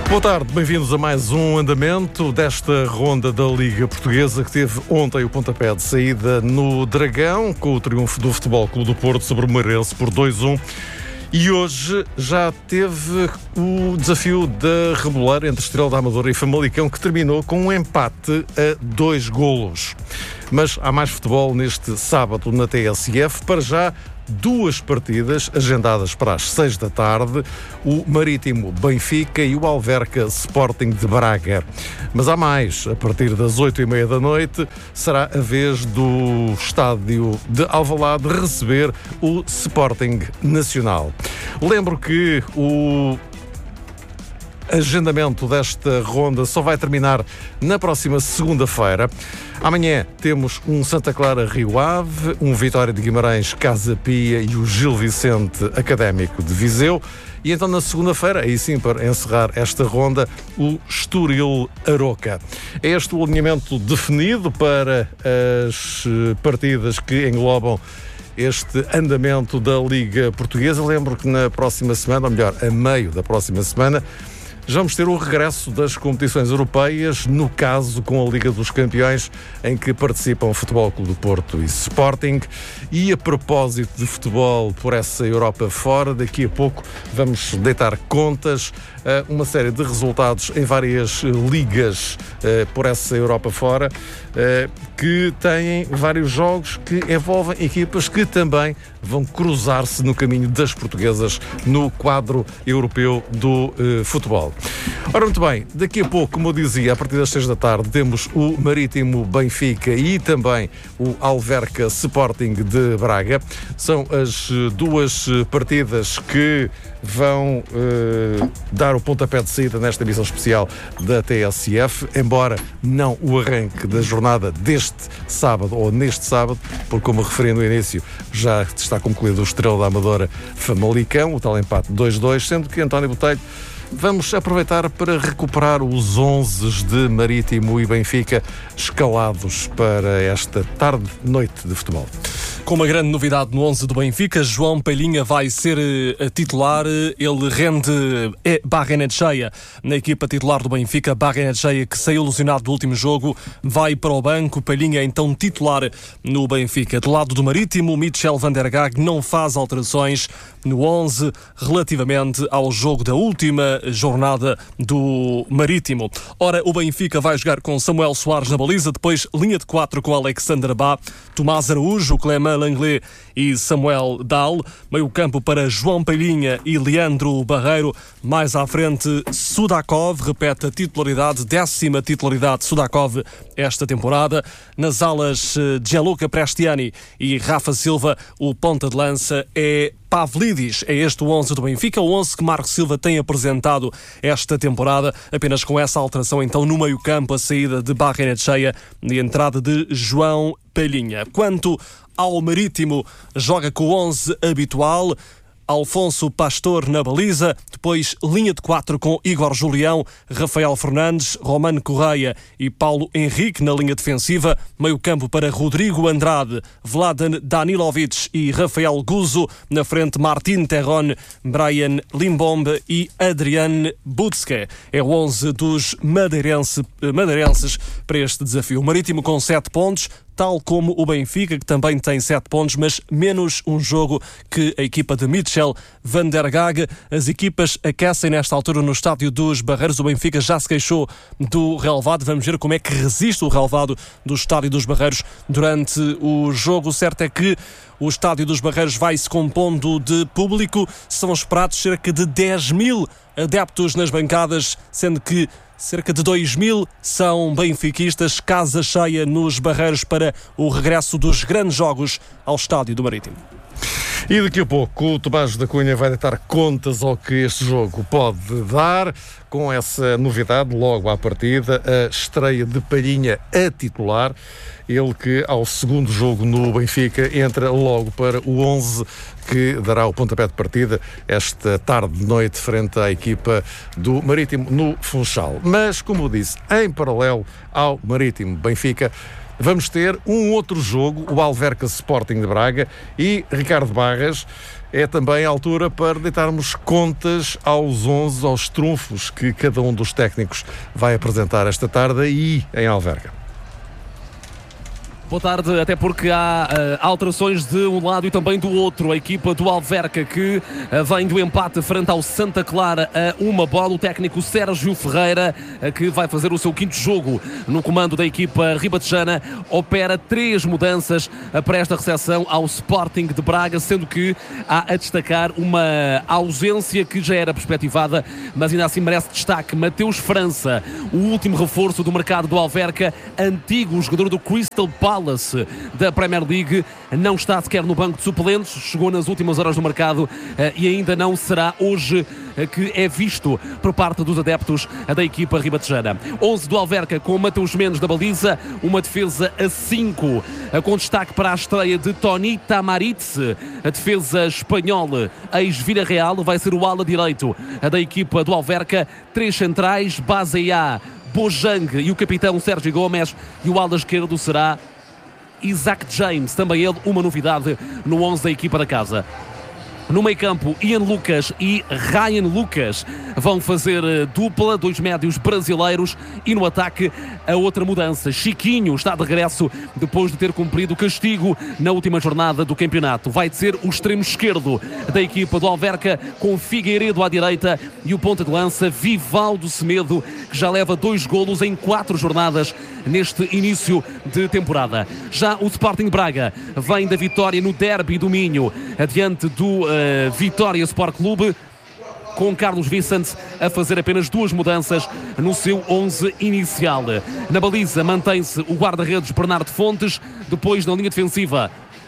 Boa tarde, bem-vindos a mais um andamento desta ronda da Liga Portuguesa que teve ontem o pontapé de saída no Dragão, com o triunfo do Futebol Clube do Porto sobre o Moreirense por 2-1. E hoje já teve o desafio da Reboleira entre Estrela da Amadora e Famalicão, que terminou com um empate a 2 golos. Mas há mais futebol neste sábado na TSF. Para já, duas partidas agendadas para as 6 da tarde, o Marítimo Benfica e o Alverca Sporting de Braga. Mas há mais, a partir das 8h30 da noite será a vez do estádio de Alvalade receber o Sporting Nacional. Lembro que o agendamento desta ronda só vai terminar na próxima segunda-feira. Amanhã temos um Santa Clara Rio Ave, um Vitória de Guimarães Casa Pia e o Gil Vicente Académico de Viseu. E então na segunda-feira, aí sim para encerrar esta ronda, o Estoril Aroca. É este o alinhamento definido para as partidas que englobam este andamento da Liga Portuguesa. Lembro que na próxima semana, ou melhor, a meio da próxima semana, já vamos ter o regresso das competições europeias, no caso com a Liga dos Campeões, em que participam o Futebol Clube do Porto e Sporting. E a propósito de futebol por essa Europa fora, daqui a pouco vamos deitar contas a uma série de resultados em várias ligas por essa Europa fora, que têm vários jogos que envolvem equipas que também vão cruzar-se no caminho das portuguesas no quadro europeu do futebol. Ora, muito bem, daqui a pouco, como eu dizia, a partir das 6 da tarde, temos o Marítimo Benfica e também o Alverca Sporting de Braga. São as duas partidas que vão dar o pontapé de saída nesta emissão especial da TSF, embora não o arranque da jornada deste sábado, ou neste sábado, porque, como referi no início, já está concluído o Estrela da Amadora Famalicão, o tal empate 2-2, sendo que António Botelho, vamos aproveitar para recuperar os 11 de Marítimo e Benfica escalados para esta tarde-noite de futebol. Com uma grande novidade no 11 do Benfica, João Palhinha vai ser titular. Ele rende Barreira cheia na equipa titular do Benfica. Barreira cheia, que saiu ilusionado do último jogo, vai para o banco. Palhinha é então titular no Benfica. Do lado do Marítimo, Michel van der Gaag não faz alterações no 11 relativamente ao jogo da última jornada do Marítimo. Ora, o Benfica vai jogar com Samuel Soares na baliza, depois linha de 4 com Alexander Bá, Tomás Araújo, Clément Langlais e Samuel Dahl, meio campo para João Palhinha e Leandro Barreiro, mais à frente Sudakov, repete a titularidade, 10ª titularidade Sudakov esta temporada. Nas alas, Gianluca Prestiani e Rafa Silva, o ponta de lança é Pavlidis. É este o 11 do Benfica, o 11 que Marco Silva tem apresentado esta temporada, apenas com essa alteração então no meio campo, a saída de Barreira cheia e a entrada de João Palhinha. Quanto ao Marítimo, joga com o 11 habitual, Alfonso Pastor na baliza, depois linha de 4 com Igor Julião, Rafael Fernandes, Romano Correia e Paulo Henrique na linha defensiva, meio campo para Rodrigo Andrade, Vladan Danilovic e Rafael Guzo, na frente Martin Terron, Brian Limbombe e Adrian Butzke. É o 11 dos madeirenses para este desafio. O Marítimo com 7 pontos, tal como o Benfica, que também tem 7 pontos, mas menos um jogo que a equipa de Michel van der Gaag. As equipas aquecem nesta altura no estádio dos Barreiros. O Benfica já se queixou do relvado. Vamos ver como é que resiste o relvado do estádio dos Barreiros durante o jogo. O certo é que o estádio dos Barreiros vai se compondo de público. São esperados cerca de 10.000 adeptos nas bancadas, sendo que cerca de 2.000 são benfiquistas, casa cheia nos Barreiros para o regresso dos grandes jogos ao estádio do Marítimo. E daqui a pouco o Tomás da Cunha vai deitar contas ao que este jogo pode dar, com essa novidade logo à partida, a estreia de Palhinha a titular. Ele que ao segundo jogo no Benfica entra logo para o 11 que dará o pontapé de partida esta tarde de noite frente à equipa do Marítimo no Funchal. Mas, como eu disse, em paralelo ao Marítimo Benfica, vamos ter um outro jogo, o Alverca Sporting de Braga, e Ricardo Barras, é também a altura para deitarmos contas aos 11, aos trunfos que cada um dos técnicos vai apresentar esta tarde e em Alverca. Boa tarde, até porque há alterações de um lado e também do outro. A equipa do Alverca que vem do empate frente ao Santa Clara a uma bola. O técnico Sérgio Ferreira, que vai fazer o seu quinto jogo no comando da equipa ribatejana, opera 3 mudanças para esta recepção ao Sporting de Braga, sendo que há a destacar uma ausência que já era perspectivada, mas ainda assim merece destaque. Mateus França, o último reforço do mercado do Alverca, antigo jogador do Crystal Palace da Premier League, não está sequer no banco de suplentes, chegou nas últimas horas do mercado e ainda não será hoje que é visto por parte dos adeptos da equipa ribatejana. 11 do Alverca com Mateus Mendes da baliza, uma defesa a 5, com destaque para a estreia de Toni Tamaritz, a defesa espanhola ex-Villarreal, vai ser o ala direito da equipa do Alverca, 3 centrais, Baseá, Bojang e o capitão Sérgio Gomes, e o ala esquerdo será Isaac James, também ele uma novidade no 11 da equipa da casa. No meio campo, Ian Lucas e Ryan Lucas vão fazer dupla, 2 médios brasileiros, e no ataque a outra mudança. Chiquinho está de regresso depois de ter cumprido o castigo na última jornada do campeonato. Vai ser o extremo esquerdo da equipa do Alverca, com Figueiredo à direita e o ponta de lança Vivaldo Semedo, que já leva 2 golos em 4 jornadas neste início de temporada. Já o Sporting Braga vem da vitória no derby do Minho, adiante do Vitória Sport Clube, com Carlos Vicente a fazer apenas 2 mudanças no seu 11 inicial. Na baliza mantém-se o guarda-redes Bernardo Fontes. Depois, na linha defensiva,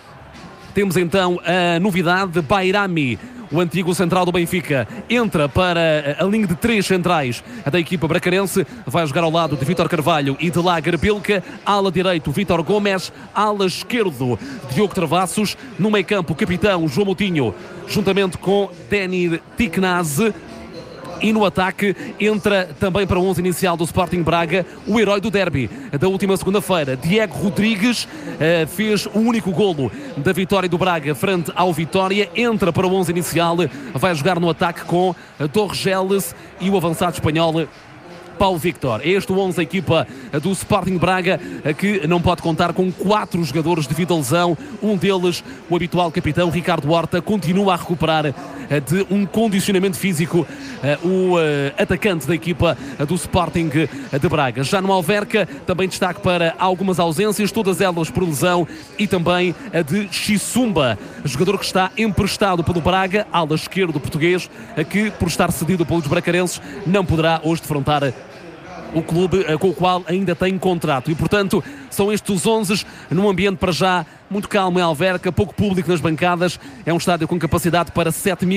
temos então a novidade, Bairami, o antigo central do Benfica, entra para a linha de 3 centrais da equipa bracarense, vai jogar ao lado de Vítor Carvalho e de Lager Bilka. Ala direito, Vítor Gomes, ala esquerdo, Diogo Travassos. No meio campo, o capitão João Moutinho, juntamente com Denir Tiknaz. E no ataque entra também para o 11 inicial do Sporting Braga o herói do derby da última segunda-feira, Diego Rodrigues, fez o único golo da vitória do Braga frente ao Vitória, entra para o 11 inicial, vai jogar no ataque com Torres e o avançado espanhol Paulo Victor. É este o 11 da equipa do Sporting Braga, que não pode contar com 4 jogadores devido à lesão. Um deles, o habitual capitão Ricardo Horta, continua a recuperar de um condicionamento físico, o atacante da equipa do Sporting de Braga. Já no Alverca, também destaque para algumas ausências, todas elas por lesão, e também a de Xisumba, jogador que está emprestado pelo Braga, ala esquerdo português, que por estar cedido pelos bracarenses não poderá hoje defrontar o clube com o qual ainda tem contrato. E, portanto, são estes os 11 num ambiente para já muito calmo em Alverca, pouco público nas bancadas. É um estádio com capacidade para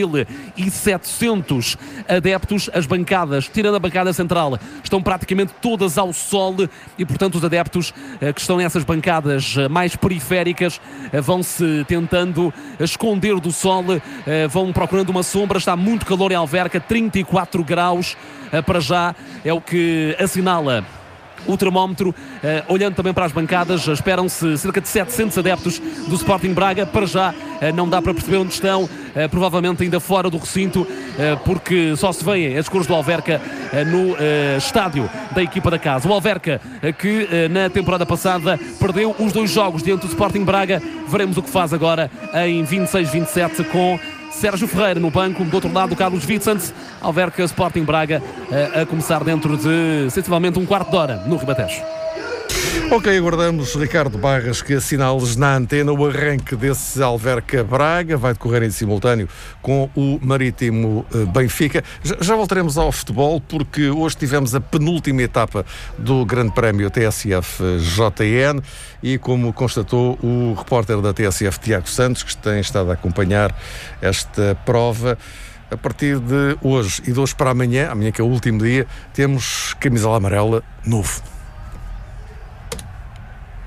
7.700 adeptos. As bancadas, tirando a bancada central, estão praticamente todas ao sol e, portanto, os adeptos que estão nessas bancadas mais periféricas vão-se tentando esconder do sol, vão procurando uma sombra. Está muito calor em Alverca, 34 graus para já, é o que assinala o termómetro. Olhando também para as bancadas, esperam-se cerca de 700 adeptos do Sporting Braga. Para já não dá para perceber onde estão, provavelmente ainda fora do recinto, porque só se veem as cores do Alverca no estádio da equipa da casa. O Alverca que na temporada passada perdeu os 2 jogos diante do Sporting Braga. Veremos o que faz agora em 26-27 com Sérgio Ferreira no banco, do outro lado Carlos Vicente. Alverca Sporting Braga a começar dentro de sensivelmente um quarto de hora no Ribatejo. Ok, aguardamos Ricardo Barras que assinales na antena o arranque desse Alverca Braga. Vai decorrer em simultâneo com o Marítimo Benfica. Já voltaremos ao futebol, porque hoje tivemos a penúltima etapa do Grande Prémio TSF JN e, como constatou o repórter da TSF Tiago Santos, que tem estado a acompanhar esta prova, a partir de hoje e de hoje para amanhã que é o último dia, temos camisola amarela novo.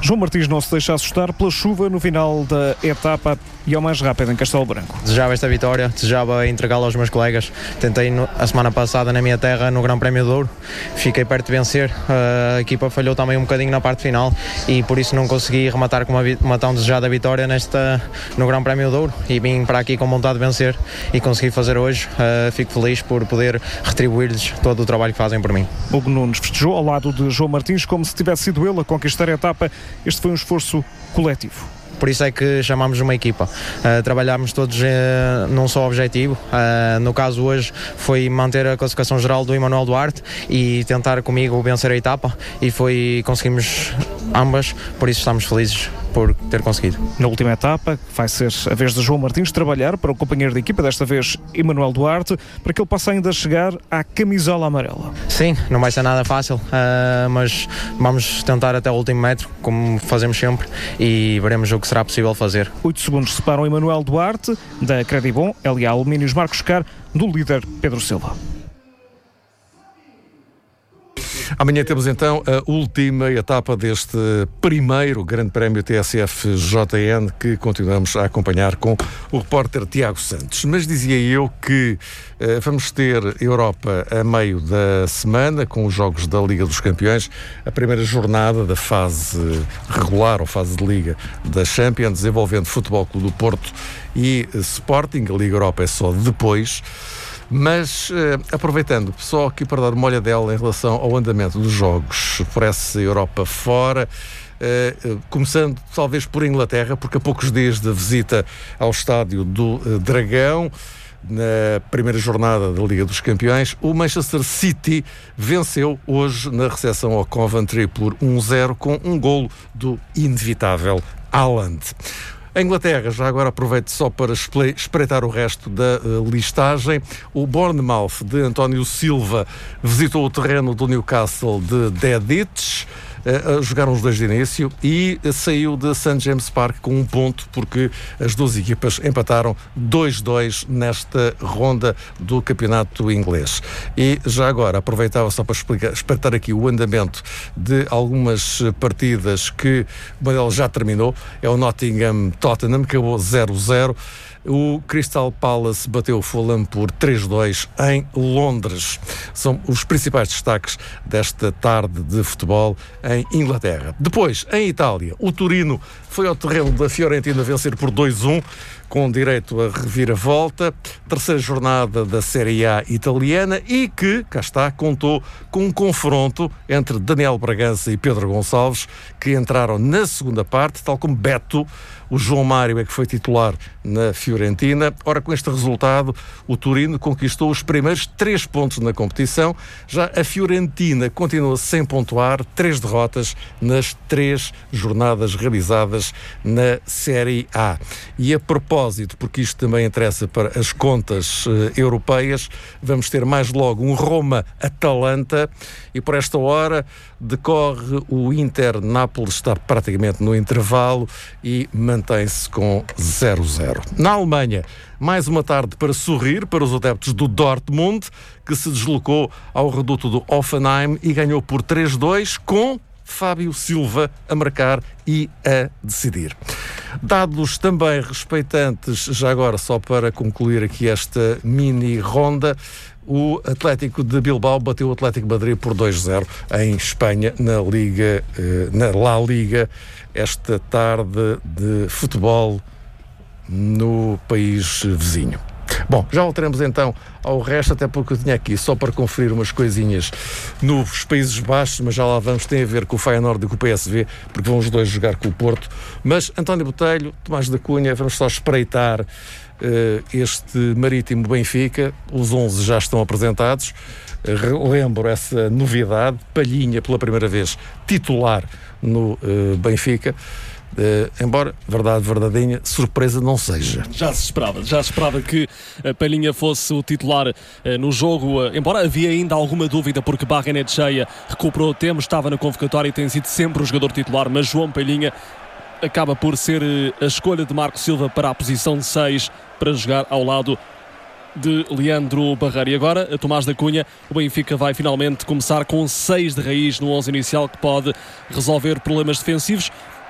João Martins não se deixa assustar pela chuva no final da etapa e ao mais rápido em Castelo Branco. Desejava esta vitória, desejava entregá-la aos meus colegas. Tentei a semana passada na minha terra, no Grande Prémio do Douro, fiquei perto de vencer. A equipa falhou também um bocadinho na parte final e por isso não consegui rematar com uma tão desejada vitória no Grande Prémio do Douro e vim para aqui com vontade de vencer e consegui fazer hoje. Fico feliz por poder retribuir-lhes todo o trabalho que fazem por mim. Hugo Nunes festejou ao lado de João Martins como se tivesse sido ele a conquistar a etapa. Este foi um esforço coletivo. Por isso é que chamamos uma equipa. Trabalhámos todos num só objetivo. No caso hoje foi manter a classificação geral do Emanuel Duarte e tentar comigo vencer a etapa e conseguimos ambas, por isso estamos felizes por ter conseguido. Na última etapa vai ser a vez de João Martins trabalhar para o companheiro de equipa, desta vez Emanuel Duarte, para que ele possa ainda chegar à camisola amarela. Sim, não vai ser nada fácil, mas vamos tentar até o último metro, como fazemos sempre, e veremos o que será possível fazer. 8 segundos separam Emanuel Duarte da Credibon, LA Alumínios Marcos Car, do líder Pedro Silva. Amanhã temos então a última etapa deste primeiro Grande Prémio TSF JN que continuamos a acompanhar com o repórter Tiago Santos. Mas dizia eu que vamos ter Europa a meio da semana com os jogos da Liga dos Campeões, a primeira jornada da fase regular ou fase de Liga da Champions, envolvendo Futebol Clube do Porto e Sporting. A Liga Europa é só depois. Mas, aproveitando só aqui para dar uma olhadela em relação ao andamento dos jogos por essa Europa fora, começando talvez por Inglaterra, porque a poucos dias da visita ao estádio do Dragão, na primeira jornada da Liga dos Campeões, o Manchester City venceu hoje na recepção ao Coventry por 1-0 com um golo do inevitável Haaland. A Inglaterra, já agora aproveito só para espreitar o resto da listagem. O Bournemouth de António Silva visitou o terreno do Newcastle de Dedic. Jogaram os dois de início e saiu de St. James Park com um ponto, porque as duas equipas empataram 2-2 nesta ronda do campeonato inglês. E já agora aproveitava só para espreitar aqui o andamento de algumas partidas que uma delas já terminou. É o Nottingham-Tottenham, que acabou 0-0. O Crystal Palace bateu o Fulham por 3-2 em Londres. São os principais destaques desta tarde de futebol em Inglaterra. Depois, em Itália, o Torino foi ao terreno da Fiorentina vencer por 2-1, com direito a reviravolta. Terceira jornada da Série A italiana e que, cá está, contou com um confronto entre Daniel Bragança e Pedro Gonçalves, que entraram na segunda parte, tal como Beto. O João Mário é que foi titular na Fiorentina. Ora, com este resultado, o Torino conquistou os primeiros 3 pontos na competição. Já a Fiorentina continua sem pontuar, 3 derrotas nas 3 jornadas realizadas na Série A. E a propósito, porque isto também interessa para as contas europeias, vamos ter mais logo um Roma-Atalanta e por esta hora decorre o Inter-Nápoles, está praticamente no intervalo e mantém-se com 0-0. Na Alemanha, mais uma tarde para sorrir para os adeptos do Dortmund, que se deslocou ao reduto do Hoffenheim e ganhou por 3-2 com Fábio Silva a marcar e a decidir. Dados também respeitantes, já agora só para concluir aqui esta mini ronda, o Atlético de Bilbao bateu o Atlético de Madrid por 2-0 em Espanha, na La Liga, esta tarde de futebol no país vizinho. Bom, já voltaremos então ao resto, até porque eu tinha aqui só para conferir umas coisinhas nos Países Baixos, mas já lá vamos, tem a ver com o Feyenoord e com o PSV, porque vão os dois jogar com o Porto. Mas António Botelho, Tomás da Cunha, vamos só espreitar este Marítimo Benfica. Os 11 já estão apresentados. Lembro essa novidade, Palhinha pela primeira vez titular no Benfica. Embora, verdade verdadeira, surpresa não seja. Já se esperava que a Palhinha fosse o titular no jogo, embora havia ainda alguma dúvida, porque Barrenetxeia recuperou o tempo, estava na convocatória e tem sido sempre o jogador titular, mas João Palhinha acaba por ser a escolha de Marco Silva para a posição de 6, para jogar ao lado de Leandro Barreiro. E agora, a Tomás da Cunha, o Benfica vai finalmente começar com 6 de raiz no 11 inicial, que pode resolver problemas defensivos.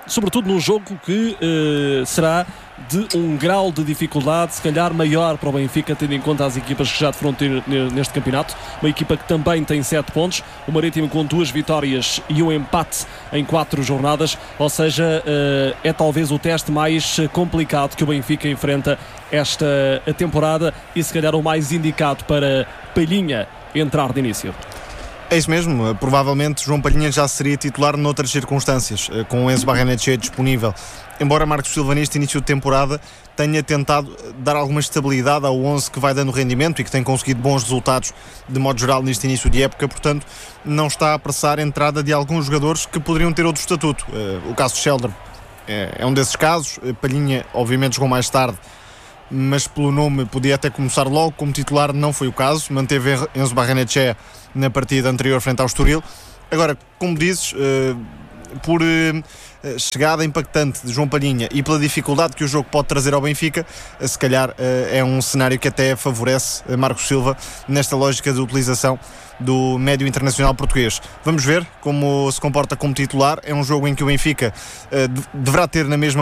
sobretudo num jogo que será de um grau de dificuldade se calhar maior para o Benfica, tendo em conta as equipas que já foram ter neste campeonato. Uma equipa que também tem 7 pontos, o Marítimo com 2 vitórias e um empate em 4 jornadas, ou seja, é talvez o teste mais complicado que o Benfica enfrenta esta temporada e se calhar o mais indicado para Palhinha entrar de início. É isso mesmo, provavelmente João Palhinha já seria titular noutras circunstâncias, com o Enzo Barrenetxea disponível. Embora Marcos Silva neste início de temporada tenha tentado dar alguma estabilidade ao 11 que vai dando rendimento e que tem conseguido bons resultados de modo geral neste início de época, portanto não está a apressar a entrada de alguns jogadores que poderiam ter outro estatuto. O caso de Sheldon é um desses casos. Palhinha obviamente jogou mais tarde, mas pelo nome podia até começar logo como titular, não foi o caso, manteve Enzo Barrenetxea na partida anterior frente ao Estoril. Agora, como dizes, por chegada impactante de João Palhinha e pela dificuldade que o jogo pode trazer ao Benfica, se calhar é um cenário que até favorece Marcos Silva nesta lógica de utilização do médio internacional português. Vamos ver como se comporta como titular. É um jogo em que o Benfica deverá ter na mesma